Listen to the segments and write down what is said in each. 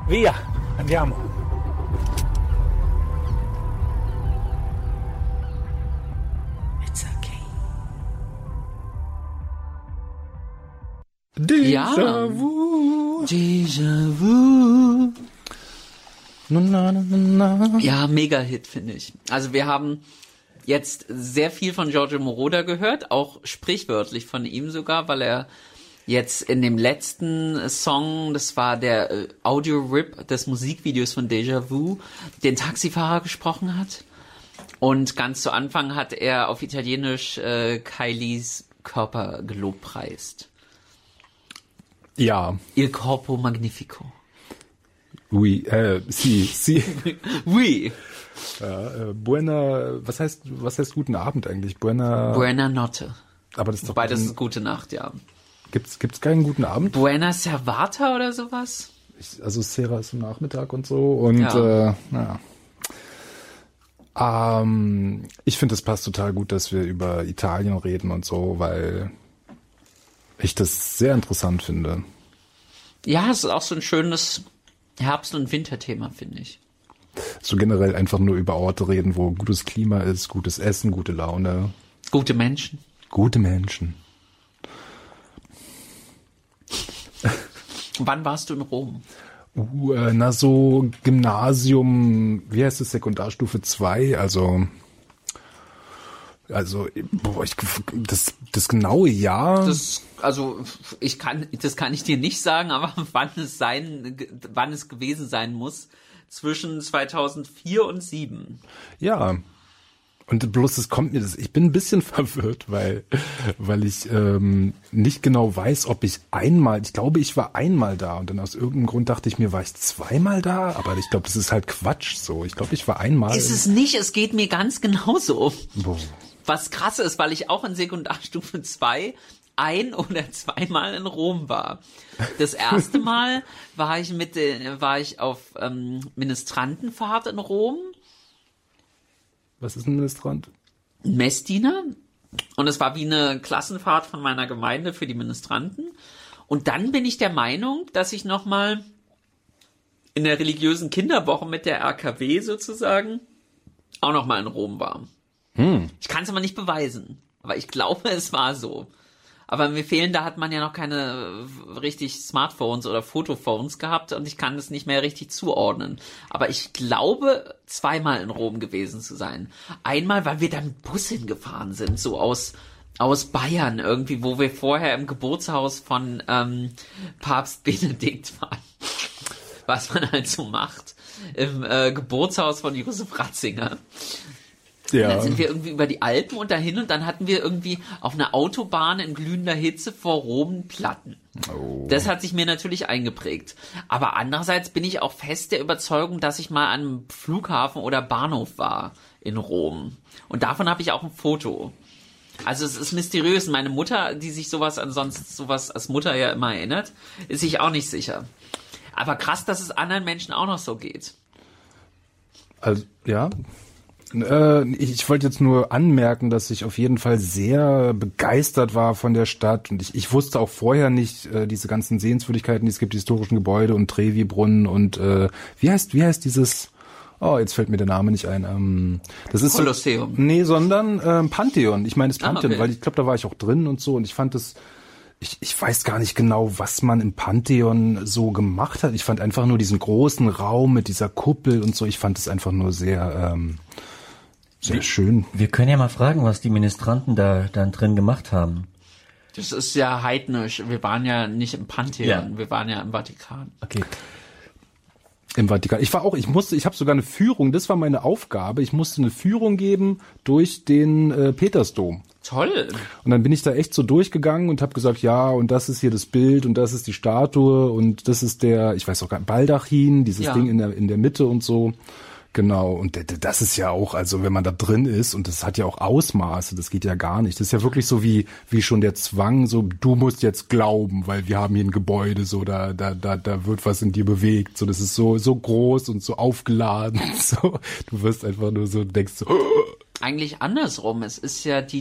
Via, andiamo. It's okay. Déjà vu. Déjà vu. Na, na, na, na. Ja, Mega-Hit, finde ich. Also wir haben jetzt sehr viel von Giorgio Moroder gehört, auch sprichwörtlich von ihm sogar, weil er jetzt in dem letzten Song, das war der Audio-Rip des Musikvideos von Déjà Vu, den Taxifahrer gesprochen hat. Und ganz zu Anfang hat er auf Italienisch Kylies Körper gelobpreist. Ja. Il corpo magnifico. Oui, si. Oui. Ja, buena, was heißt guten Abend eigentlich? Buena notte. Aber das ist doch Wobei, das ist gute Nacht, ja. Gibt's keinen guten Abend? Buena Servata oder sowas? Also Sera ist am Nachmittag und so und Ja. Ich finde, es passt total gut, dass wir über Italien reden und so, weil ich das sehr interessant finde. Ja, es ist auch so ein schönes Herbst- und Winterthema, finde ich. So generell einfach nur über Orte reden, wo gutes Klima ist, gutes Essen, gute Laune. Gute Menschen. Gute Menschen. Wann warst du in Rom? So Gymnasium, wie heißt es, Sekundarstufe 2, also das genaue Jahr. Das kann ich dir nicht sagen, aber wann es gewesen sein muss, zwischen 2004 und 2007. Ja. Und bloß ich bin ein bisschen verwirrt, weil ich nicht genau weiß, ob ich glaube, ich war einmal da und dann aus irgendeinem Grund dachte ich mir, war ich zweimal da? Aber ich glaube, das ist halt Quatsch so. Ich glaube, ich war einmal. Ist es nicht, es geht mir ganz genauso. Boah. Was krass ist, weil ich auch in Sekundarstufe 2 ein- oder zweimal in Rom war. Das erste Mal war ich auf Ministrantenfahrt in Rom. Was ist ein Ministrant? Messdiener. Und es war wie eine Klassenfahrt von meiner Gemeinde für die Ministranten. Und dann bin ich der Meinung, dass ich nochmal in der religiösen Kinderwoche mit der RKW sozusagen auch nochmal in Rom war. Ich kann es aber nicht beweisen. Aber ich glaube, es war so. Aber da hat man ja noch keine richtig Smartphones oder Fotophones gehabt und ich kann das nicht mehr richtig zuordnen. Aber ich glaube, zweimal in Rom gewesen zu sein. Einmal, weil wir da mit Bus hingefahren sind, so aus Bayern irgendwie, wo wir vorher im Geburtshaus von Papst Benedikt waren. Was man halt so macht. Im Geburtshaus von Josef Ratzinger. Ja. Und dann sind wir irgendwie über die Alpen und dahin und dann hatten wir irgendwie auf einer Autobahn in glühender Hitze vor Rom Platten. Oh. Das hat sich mir natürlich eingeprägt. Aber andererseits bin ich auch fest der Überzeugung, dass ich mal an einem Flughafen oder Bahnhof war in Rom. Und davon habe ich auch ein Foto. Also es ist mysteriös. Meine Mutter, die sich sowas als Mutter ja immer erinnert, ist sich auch nicht sicher. Aber krass, dass es anderen Menschen auch noch so geht. Also, ja. Ich wollte jetzt nur anmerken, dass ich auf jeden Fall sehr begeistert war von der Stadt und ich wusste auch vorher nicht diese ganzen Sehenswürdigkeiten, die es gibt, die historischen Gebäude und Trevi-Brunnen und wie heißt dieses, jetzt fällt mir der Name nicht ein, das ist Kolosseum. sondern Pantheon. Ich meine das Pantheon, okay. weil ich glaube, da war ich auch drin und so und ich fand das, ich weiß gar nicht genau, was man im Pantheon so gemacht hat. Ich fand einfach nur diesen großen Raum mit dieser Kuppel und so, ich fand es einfach nur sehr schön. Wir können ja mal fragen, was die Ministranten da dann drin gemacht haben. Das ist ja heidnisch. Wir waren ja nicht im Pantheon, Wir waren ja im Vatikan. Okay. Im Vatikan. Ich habe sogar eine Führung, das war meine Aufgabe. Ich musste eine Führung geben durch den Petersdom. Toll. Und dann bin ich da echt so durchgegangen und habe gesagt, ja, und das ist hier das Bild und das ist die Statue und das ist ich weiß auch gar nicht, Baldachin, dieses Ding in der Mitte und so. Genau, und das ist ja auch, also wenn man da drin ist und das hat ja auch Ausmaße, das geht ja gar nicht. Das ist ja wirklich so wie schon der Zwang, so du musst jetzt glauben, weil wir haben hier ein Gebäude, so da wird was in dir bewegt, so das ist so groß und so aufgeladen, so du wirst einfach nur so, denkst so. Eigentlich andersrum, es ist ja die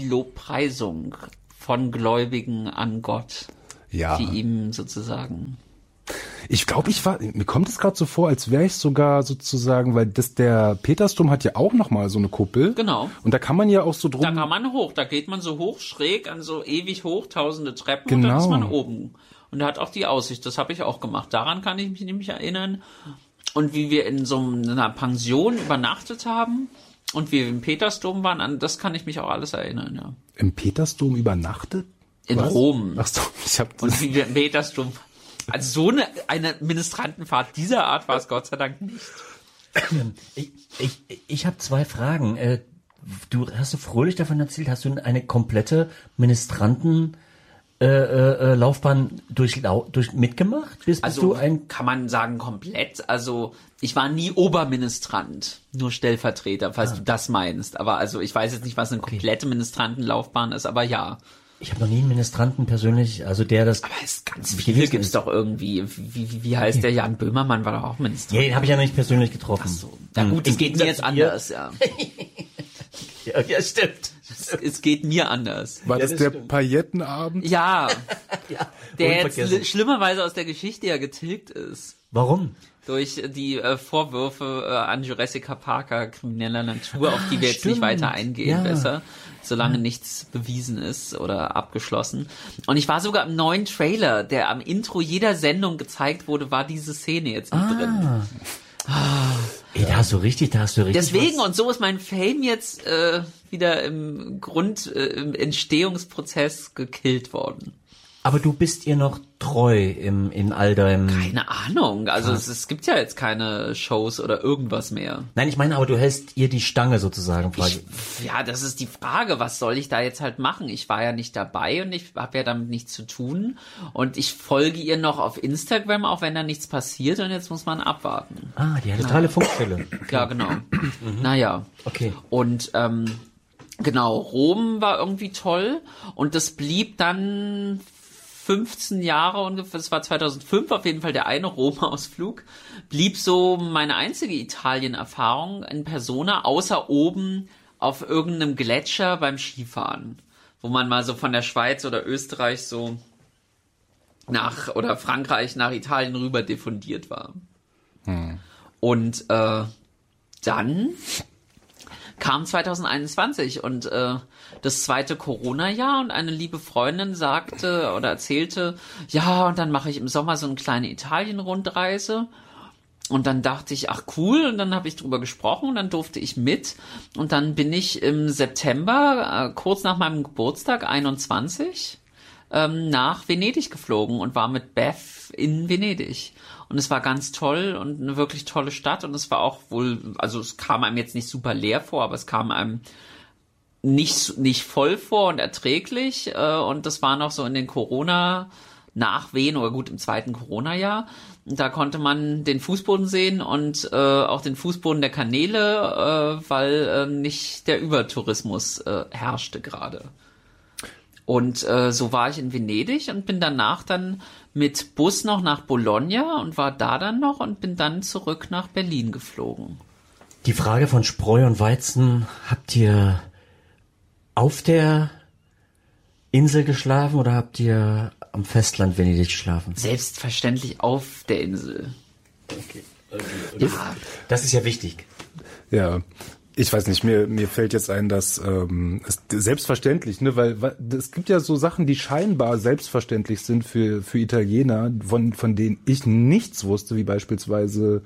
Lobpreisung von Gläubigen an Gott, Ja. die ihm sozusagen Ich glaube, mir kommt es gerade so vor, als wäre ich sogar sozusagen, weil der Petersdom hat ja auch nochmal so eine Kuppel. Genau. Und da kann man ja auch so drum... Da kann man hoch, da geht man so hoch, schräg an so ewig hoch, tausende Treppen Genau. und dann ist man oben. Und da hat auch die Aussicht, das habe ich auch gemacht. Daran kann ich mich nämlich erinnern. Und wie wir in so einer Pension übernachtet haben und wir im Petersdom waren, an das kann ich mich auch alles erinnern, ja. Im Petersdom übernachtet? In Rom. Ach so, ich habe Und wie wir im Petersdom. Also so eine Ministrantenfahrt dieser Art war es Gott sei Dank nicht. Ich habe 2 Fragen. Hast du fröhlich davon erzählt, hast du eine komplette Ministranten Laufbahn mitgemacht? Bist du kann man sagen komplett. Also ich war nie Oberministrant, nur Stellvertreter, falls du das meinst. Aber also ich weiß jetzt nicht, was eine komplette Ministrantenlaufbahn ist, aber ja. Ich habe noch nie einen Ministranten persönlich, also der das... Aber es ganz viele gibt's doch irgendwie. Wie heißt der? Jan Böhmermann war doch auch Ministrant. Ja, den habe ich ja noch nicht persönlich getroffen. Ach so. Na gut, es geht mir jetzt anders, ja. Ja, stimmt. Es geht mir anders. War das der stimmt. Paillettenabend? Ja, Ja, der unvergessen. jetzt schlimmerweise aus der Geschichte ja getilgt ist. Warum? Durch die Vorwürfe an Jurassic Parker krimineller Natur, auf die wir jetzt stimmt. nicht weiter eingehen, Ja. besser, solange nichts bewiesen ist oder abgeschlossen. Und ich war sogar im neuen Trailer, der am Intro jeder Sendung gezeigt wurde, war diese Szene jetzt mit drin. Ey, da hast du richtig Deswegen, was. und so ist mein Fame jetzt wieder im Entstehungsprozess gekillt worden. Aber du bist ihr noch treu in all deinem... Keine Ahnung, also es gibt ja jetzt keine Shows oder irgendwas mehr. Nein, ich meine, aber du hältst ihr die Stange sozusagen. Ja, das ist die Frage, was soll ich da jetzt halt machen? Ich war ja nicht dabei und ich habe ja damit nichts zu tun. Und ich folge ihr noch auf Instagram, auch wenn da nichts passiert, und jetzt muss man abwarten. Ah, die zentrale Funkstelle. Ja, genau. Naja. Okay. Und genau, Rom war irgendwie toll und das blieb dann 15 Jahre ungefähr, das war 2005 auf jeden Fall der eine Rom-Ausflug, blieb so meine einzige Italien-Erfahrung in Persona, außer oben auf irgendeinem Gletscher beim Skifahren, wo man mal so von der Schweiz oder Österreich so oder Frankreich nach Italien rüber diffundiert war. Und dann kam 2021 und das zweite Corona-Jahr und eine liebe Freundin sagte oder erzählte, ja, und dann mache ich im Sommer so eine kleine Italien-Rundreise. Und dann dachte ich, ach cool, und dann habe ich drüber gesprochen und dann durfte ich mit. Und dann bin ich im September, kurz nach meinem Geburtstag, 21, nach Venedig geflogen und war mit Beth in Venedig. Und es war ganz toll und eine wirklich tolle Stadt und es war auch wohl, also es kam einem jetzt nicht super leer vor, aber es kam einem nicht voll vor und erträglich und das war noch so in den Corona-Nachwehen oder gut im zweiten Corona-Jahr. Und da konnte man den Fußboden sehen und auch den Fußboden der Kanäle, weil nicht der Übertourismus herrschte gerade. Und so war ich in Venedig und bin danach dann mit Bus noch nach Bologna und war da dann noch und bin dann zurück nach Berlin geflogen. Die Frage von Spreu und Weizen, habt ihr auf der Insel geschlafen oder habt ihr am Festland Venedig geschlafen? Selbstverständlich auf der Insel. Okay. Ja. Das ist ja wichtig. Ja, ich weiß nicht, mir fällt jetzt ein, dass es selbstverständlich, ne, weil es gibt ja so Sachen, die scheinbar selbstverständlich sind für Italiener, von denen ich nichts wusste, wie beispielsweise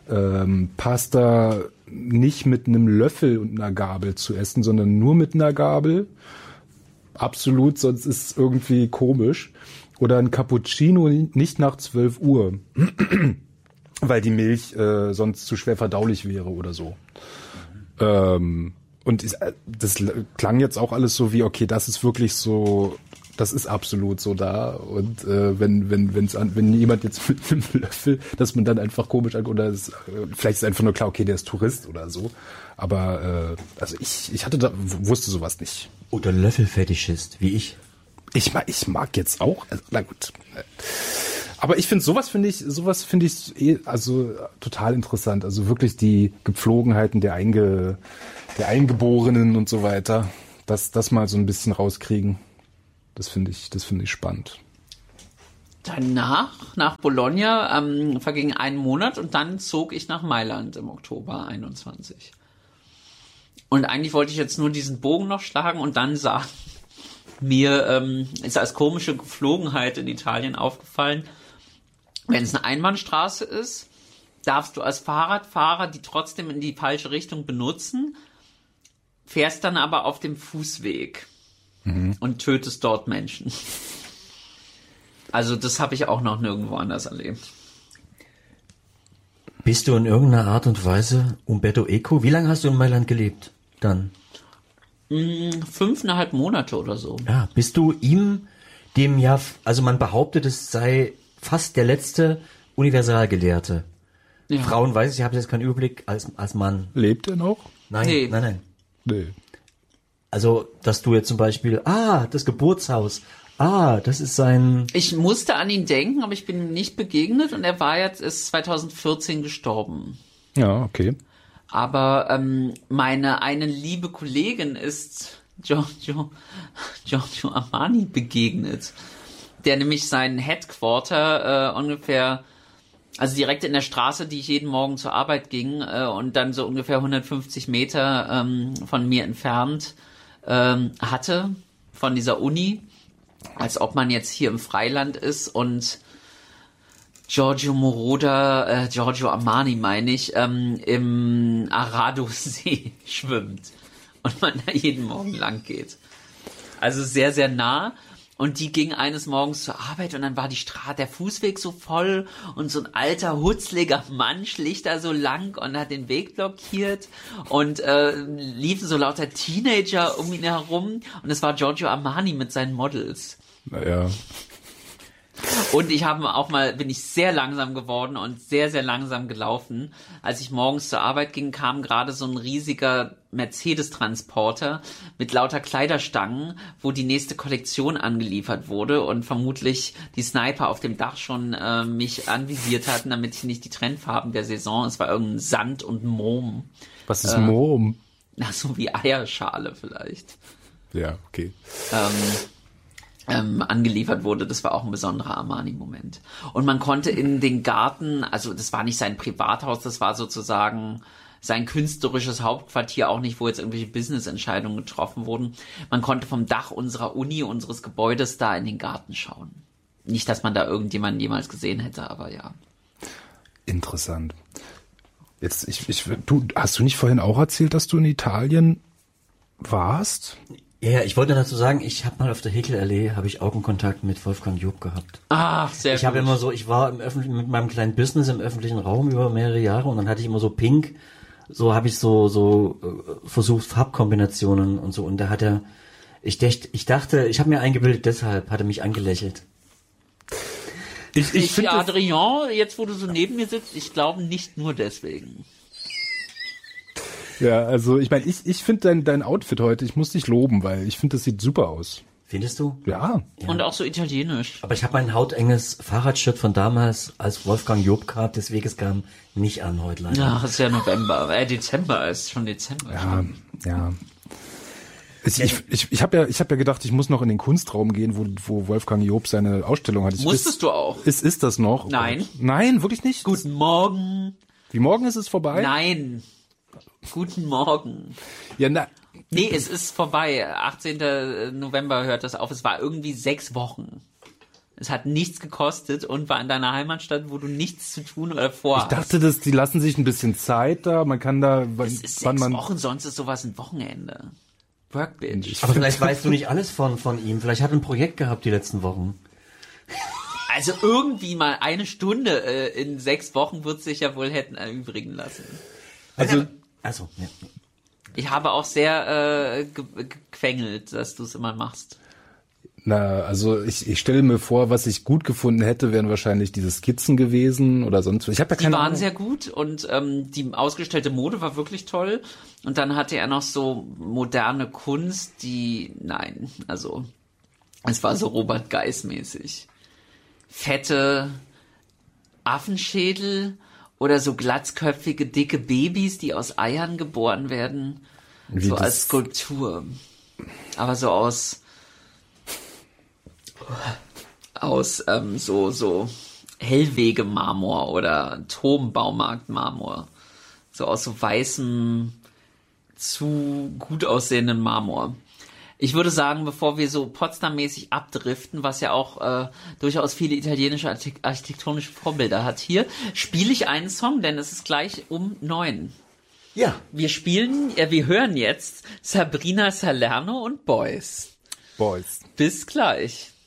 Pasta nicht mit einem Löffel und einer Gabel zu essen, sondern nur mit einer Gabel. Absolut, sonst ist es irgendwie komisch. Oder ein Cappuccino nicht nach 12 Uhr, weil die Milch sonst zu schwer verdaulich wäre oder so. Und das klang jetzt auch alles so wie, okay, das ist wirklich so, das ist absolut so da. Und wenn jemand jetzt mit einem Löffel, dass man dann einfach komisch anguckt, oder vielleicht ist einfach nur klar, okay, der ist Tourist oder so. Aber also ich wusste sowas nicht. Oder Löffelfetischist, wie ich. Ich mag jetzt auch, also, na gut. Aber ich finde, sowas finde ich also total interessant. Also wirklich die Gepflogenheiten der Eingeborenen und so weiter, das mal so ein bisschen rauskriegen. Das finde ich spannend. danach, nach Bologna, verging 1 Monat und dann zog ich nach Mailand im Oktober 21. Und eigentlich wollte ich jetzt nur diesen Bogen noch schlagen und dann sagen, mir ist als komische Geflogenheit in Italien aufgefallen, wenn es eine Einbahnstraße ist, darfst du als Fahrradfahrer die trotzdem in die falsche Richtung benutzen, fährst dann aber auf dem Fußweg und tötest dort Menschen. Also das habe ich auch noch nirgendwo anders erlebt. Bist du in irgendeiner Art und Weise Umberto Eco? Wie lange hast du in Mailand gelebt dann? 5,5 Monate oder so. Ja, bist du ihm, dem ja, also man behauptet, es sei fast der letzte Universalgelehrte. Ja. Frauen weiß ich habe jetzt keinen Überblick als Mann. Lebt er noch? Nee. Nein. Nee. Also, dass du jetzt zum Beispiel, das Geburtshaus, das ist sein... Ich musste an ihn denken, aber ich bin ihm nicht begegnet und er ist 2014 gestorben. Ja, okay. Aber meine eine liebe Kollegin ist Giorgio Armani begegnet, der nämlich sein Headquarter ungefähr, also direkt in der Straße, die ich jeden Morgen zur Arbeit ging und dann so ungefähr 150 Meter von mir entfernt hatte, von dieser Uni, als ob man jetzt hier im Freiland ist und Giorgio Armani meine ich, im Arado-See schwimmt und man da jeden Morgen lang geht. Also sehr, sehr nah. Und die ging eines Morgens zur Arbeit und dann war der Fußweg so voll und so ein alter, hutzliger Mann schlich da so lang und hat den Weg blockiert und liefen so lauter Teenager um ihn herum und es war Giorgio Armani mit seinen Models. Naja. Und bin ich sehr langsam geworden und sehr, sehr langsam gelaufen. Als ich morgens zur Arbeit ging, kam gerade so ein riesiger Mercedes-Transporter mit lauter Kleiderstangen, wo die nächste Kollektion angeliefert wurde und vermutlich die Sniper auf dem Dach schon mich anvisiert hatten, damit ich nicht die Trendfarben der Saison, es war irgendein Sand und Mohm. Was ist Mohm? Na, so wie Eierschale vielleicht. Ja, okay. Angeliefert wurde. Das war auch ein besonderer Armani-Moment. Und man konnte in den Garten, also das war nicht sein Privathaus, das war sozusagen sein künstlerisches Hauptquartier, auch nicht, wo jetzt irgendwelche Business-Entscheidungen getroffen wurden. Man konnte vom Dach unserer Uni, unseres Gebäudes da in den Garten schauen. Nicht, dass man da irgendjemanden jemals gesehen hätte, aber ja. Interessant. Jetzt, hast du nicht vorhin auch erzählt, dass du in Italien warst? Ja, ich wollte dazu sagen, ich habe mal auf der Häkelallee, habe ich Augenkontakt mit Wolfgang Job gehabt. Ach, sehr gut. Ich habe immer so, ich war mit meinem kleinen Business im öffentlichen Raum über mehrere Jahre und dann hatte ich immer so Pink, so habe ich so versucht Farbkombinationen und so und da hat er, ich dachte, ich habe mir eingebildet, deshalb hat er mich angelächelt. Ich finde Adrien, jetzt wo du so neben mir sitzt, ich glaube nicht nur deswegen. Ja, also ich meine, ich finde dein Outfit heute, ich muss dich loben, weil ich finde, das sieht super aus. Findest du? Ja. Und auch so italienisch. Aber ich habe mein hautenges Fahrradshirt von damals, als Wolfgang Job Grad des Weges kam, nicht an heute leider. Ja, es ist ja November, Dezember ist schon Dezember. Ja. Ich habe ja gedacht, ich muss noch in den Kunstraum gehen, wo Wolfgang Job seine Ausstellung hat. Musstest du auch? Ist das noch? Oh Nein. Gott. Nein, wirklich nicht? Guten Morgen. Wie morgen ist es vorbei? Nein. Guten Morgen. Ja, Nee, es ist vorbei. 18. November hört das auf. Es war irgendwie 6 Wochen. Es hat nichts gekostet und war in deiner Heimatstadt, wo du nichts zu tun oder vorhast. Ich dachte, die lassen sich ein bisschen Zeit da. Man kann da, es ist 6 Wochen, sonst ist sowas ein Wochenende. Workbench. Aber vielleicht weißt du nicht alles von ihm. Vielleicht hat er ein Projekt gehabt die letzten Wochen. Also irgendwie mal eine Stunde in 6 Wochen wird sich ja wohl hätten erübrigen lassen. Also ja. Ich habe auch sehr gequengelt, dass du es immer machst. Na, also ich stelle mir vor, was ich gut gefunden hätte, wären wahrscheinlich diese Skizzen gewesen oder sonst was. Ich habe ja keine Die waren Ahnung. sehr gut und die ausgestellte Mode war wirklich toll. Und dann hatte er noch so moderne Kunst, es war so Robert Geis-mäßig. Fette Affenschädel oder so glatzköpfige, dicke Babys, die aus Eiern geboren werden. Wie so das- als Skulptur. Aber so aus aus so Hellwege-Marmor oder Turmbaumarkt-Marmor. So aus so weißem, zu gut aussehenden Marmor. Ich würde sagen, bevor wir so Potsdam-mäßig abdriften, was ja auch durchaus viele italienische architektonische Vorbilder hat, hier spiele ich einen Song, denn es ist gleich um 9. Ja. Wir hören jetzt Sabrina Salerno und Boys. Boys. Bis gleich.